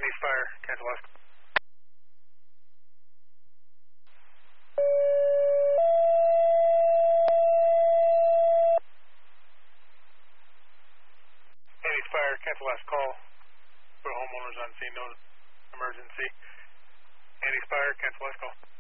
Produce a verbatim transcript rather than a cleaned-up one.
Andy's fire, cancel last. Andy's fire, cancel last call. For homeowners on scene, no emergency. Andy's fire, cancel last call.